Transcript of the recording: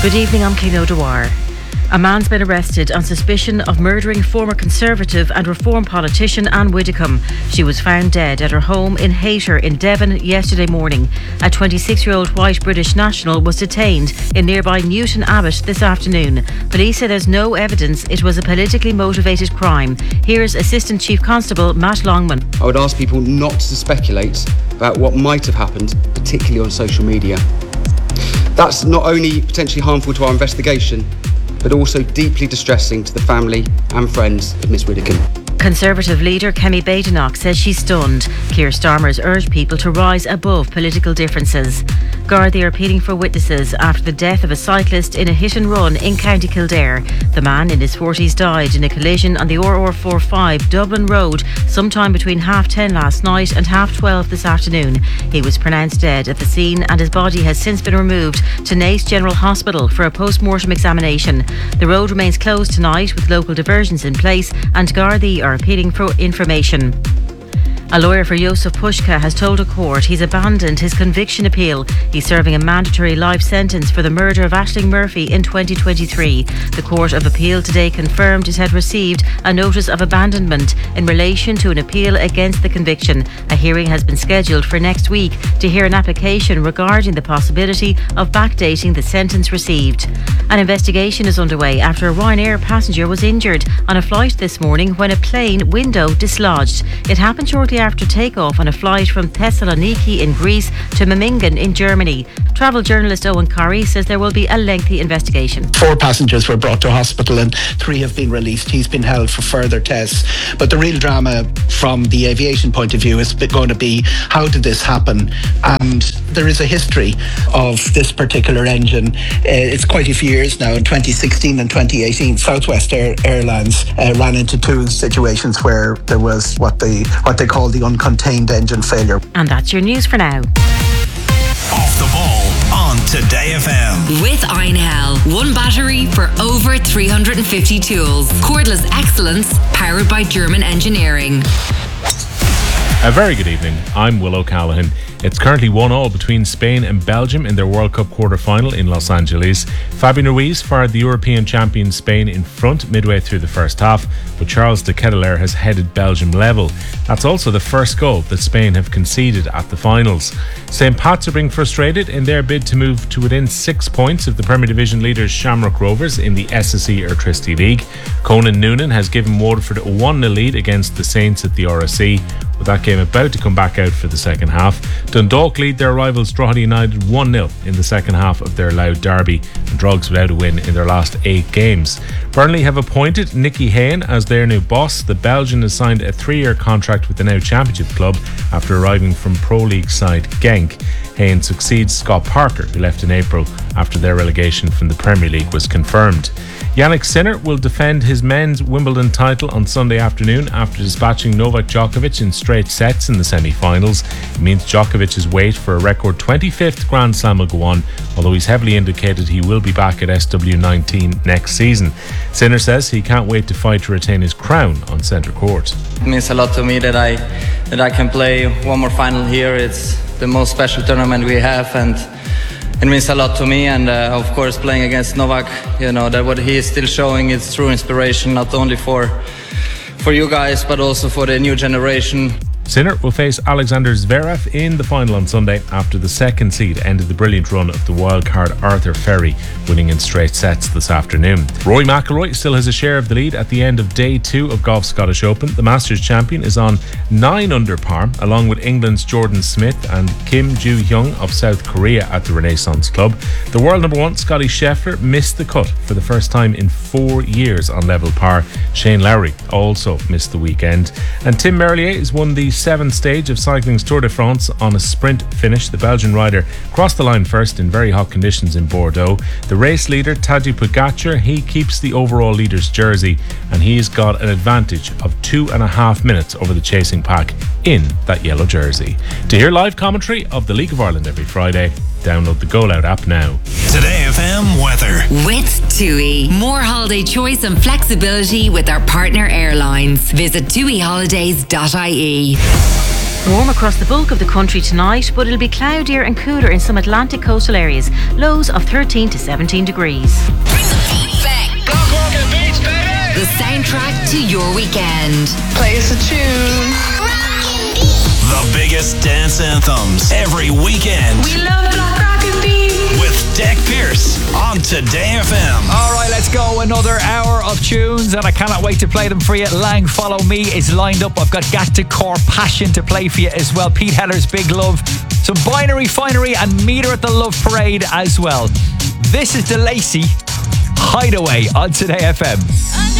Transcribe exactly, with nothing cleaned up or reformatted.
Good evening, I'm Kino Dwyer. A man's been arrested on suspicion of murdering former Conservative and Reform politician Anne Widdecombe. She was found dead at her home in Hayter in Devon yesterday morning. A twenty-six-year-old white British national was detained in nearby Newton Abbot this afternoon. Police say there's no evidence it was a politically motivated crime. Here's Assistant Chief Constable Matt Longman. I would ask people not to speculate about what might have happened, particularly on social media. That's not only potentially harmful to our investigation, but also deeply distressing to the family and friends of Miss Widdecombe. Conservative leader Kemi Badenoch says she's stunned. Keir Starmer has urged people to rise above political differences. Gardaí are appealing for witnesses after the death of a cyclist in a hit and run in County Kildare. The man in his forties died in a collision on the R R forty-five Dublin Road sometime between half ten last night and half twelve this afternoon. He was pronounced dead at the scene and his body has since been removed to Naas General Hospital for a post-mortem examination. The road remains closed tonight with local diversions in place and Gardaí are appealing for information. A lawyer for Jozef Puška has told a court he's abandoned his conviction appeal. He's serving a mandatory life sentence for the murder of Aisling Murphy in twenty twenty-three. The Court of Appeal today confirmed it had received a notice of abandonment in relation to an appeal against the conviction. A hearing has been scheduled for next week to hear an application regarding the possibility of backdating the sentence received. An investigation is underway after a Ryanair passenger was injured on a flight this morning when a plane window dislodged. It happened shortly after takeoff on a flight from Thessaloniki in Greece to Memmingen in Germany. Travel journalist Owen Curry says there will be a lengthy investigation. Four passengers were brought to hospital and three have been released. He's been held for further tests. But the real drama from the aviation point of view is going to be how did this happen? And there is a history of this particular engine. Uh, it's quite a few years now. In twenty sixteen and twenty eighteen, Southwest Air, Airlines uh, ran into two situations where there was what they what they call the uncontained engine failure. And that's your news for now. Off the ball on Today F M. With Einhell, one battery for over three hundred fifty tools. Cordless excellence powered by German engineering. A very good evening. I'm Will O'Callaghan. It's currently one all between Spain and Belgium in their World Cup quarter-final in Los Angeles. Fabian Ruiz fired the European champion Spain in front midway through the first half, but Charles de Ketelaere has headed Belgium level. That's also the first goal that Spain have conceded at the finals. Saint Pats are being frustrated in their bid to move to within six points of the Premier Division leaders Shamrock Rovers in the S S E Airtricity League. Conan Noonan has given Waterford a one nil lead against the Saints at the R S C, with that game about to come back out for the second half. Dundalk lead their rivals Drogheda United one nil in the second half of their Louth derby, and Drogs without a win in their last eight games. Burnley have appointed Nicky Hayne as their new boss. The Belgian has signed a three-year contract with the now Championship club after arriving from Pro League side Genk. Hayne succeeds Scott Parker, who left in April after their relegation from the Premier League was confirmed. Jannik Sinner will defend his men's Wimbledon title on Sunday afternoon after dispatching Novak Djokovic in straight sets in the semi-finals. It means Djokovic's wait for a record twenty-fifth Grand Slam will go on, although he's heavily indicated he will be back at S W nineteen next season. Sinner says he can't wait to fight to retain his crown on centre court. It means a lot to me that I that I can play one more final here. It's the most special tournament we have, and it means a lot to me. And uh, of course, playing against Novak, you know, that what he is still showing is true inspiration, not only for for you guys, but also for the new generation. Sinner will face Alexander Zverev in the final on Sunday after the second seed ended the brilliant run of the wildcard Arthur Ferry, winning in straight sets this afternoon. Rory McIlroy still has a share of the lead at the end of day two of Golf Scottish Open. The Masters champion is on nine under par, along with England's Jordan Smith and Kim Joo-hyung of South Korea at the Renaissance Club. The world number one, Scotty Scheffler, missed the cut for the first time in four years on level par. Shane Lowry also missed the weekend. And Tim Merlier has won the seventh stage of cycling's Tour de France on a sprint finish. The Belgian rider crossed the line first in very hot conditions in Bordeaux. The race leader, Tadej Pogacar, he keeps the overall leader's jersey, and he's got an advantage of two and a half minutes over the chasing pack in that yellow jersey. To hear live commentary of the League of Ireland every Friday, download the Go Loud app now. Today F M weather. With TUI. More holiday choice and flexibility with our partner airlines. Visit tui holidays dot I E. Warm across the bulk of the country tonight, but it'll be cloudier and cooler in some Atlantic coastal areas. Lows of thirteen to seventeen degrees. Bring the beat back. The soundtrack to your weekend. Play us a tune. The biggest dance anthems every weekend. We love Black Rock and Beat. With Deck Pierce on Today F M. All right, let's go. Another hour of tunes, and I cannot wait to play them for you. Lang Follow Me is lined up. I've got Gat to Core Passion to play for you as well. Pete Heller's Big Love. Some Binary Finery and Meter at the Love Parade as well. This is DeLacy Hideaway on Today F M.